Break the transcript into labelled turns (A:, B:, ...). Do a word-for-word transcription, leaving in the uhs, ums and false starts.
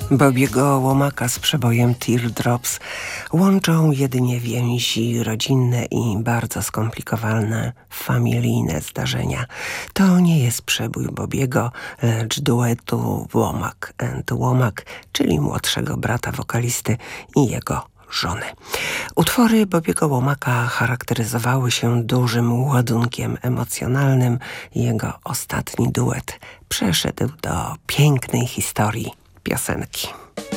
A: Bobiego Łomaka z przebojem Teardrops łączą jedynie więzi rodzinne i bardzo skomplikowane familijne zdarzenia. To nie jest przebój Bobiego, lecz duetu Łomak and Łomak, czyli młodszego brata wokalisty i jego żony. Utwory Bobiego Łomaka charakteryzowały się dużym ładunkiem emocjonalnym. Jego ostatni duet przeszedł do pięknej historii piosenki.